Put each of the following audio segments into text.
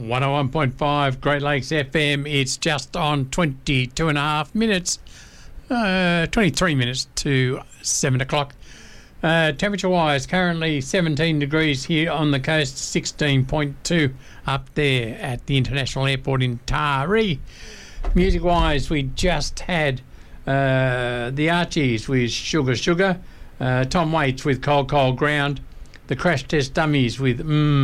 101.5 Great Lakes FM. It's just on 22 and a half minutes, 23 minutes to 7 o'clock. Temperature-wise, currently 17 degrees here on the coast, 16.2 up there at the International Airport in Taree. Music-wise, we just had the Archies with Sugar Sugar, Tom Waits with Cold Cold Ground, the Crash Test Dummies with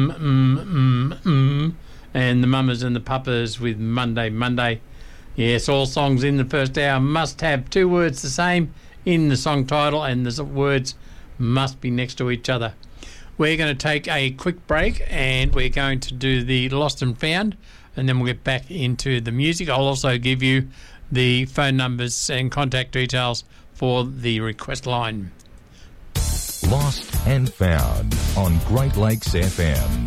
and the Mamas and the Papas with Monday Monday. Yes, all songs in the first hour must have two words the same in the song title, and the words must be next to each other. We're going to take a quick break and we're going to do the Lost and Found, and then we'll get back into the music. I'll also give you the phone numbers and contact details for the request line. Lost and Found on Great Lakes FM.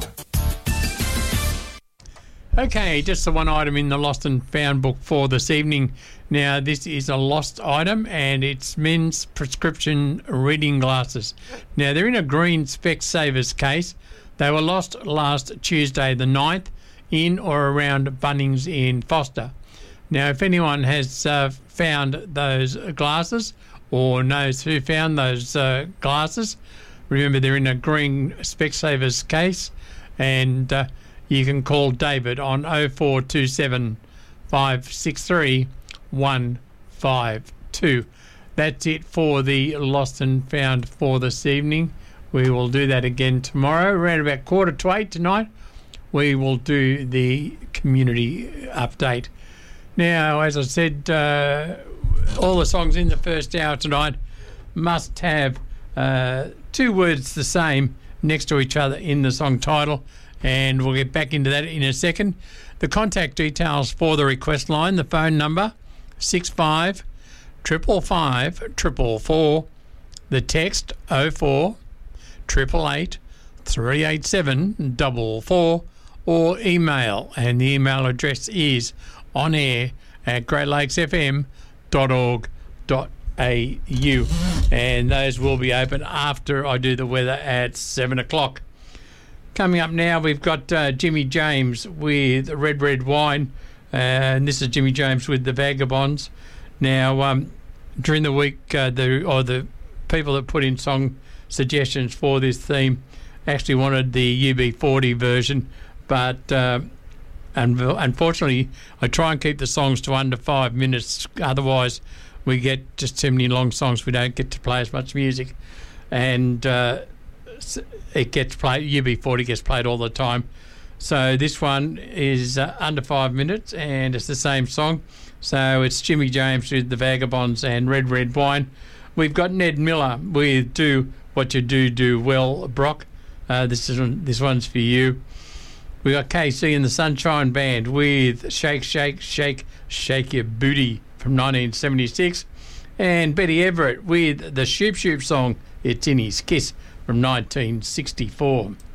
Okay, just the one item in the Lost and Found book for this evening. Now, this is a lost item, and it's men's prescription reading glasses. Now, they're in a green Specsavers case. They were lost last Tuesday the 9th in or around Bunnings in Foster. Now, if anyone has found those glasses or knows who found those glasses, remember they're in a green Specsavers case, and you can call David on 0427 563 152. That's it for the Lost and Found for this evening. We will do that again tomorrow around about 7:45 tonight. We will do the community update. Now, as I said, all the songs in the first hour tonight must have two words the same next to each other in the song title, and we'll get back into that in a second. The contact details for the request line, the phone number 65 555 444, the text 04 888 387 44, or email, and the email address is onair@greatlakesfm.org.au, and those will be open after I do the weather at 7 o'clock. Coming up now, we've got Jimmy James with Red Red Wine, and this is Jimmy James with the Vagabonds. Now, during the week, the people that put in song suggestions for this theme actually wanted the UB40 version, but unfortunately, I try and keep the songs to under 5 minutes. Otherwise, we get just too many long songs. We don't get to play as much music, and it gets played. UB40 gets played all the time. So this one is under 5 minutes, and it's the same song. So it's Jimmy James with the Vagabonds and Red Red Wine. We've got Ned Miller with Do What You Do Well, Brock. This one's for you. We got KC and the Sunshine Band with Shake, Shake, Shake, Shake Your Booty from 1976. And Betty Everett with the Shoop Shoop song, It's in His Kiss from 1964.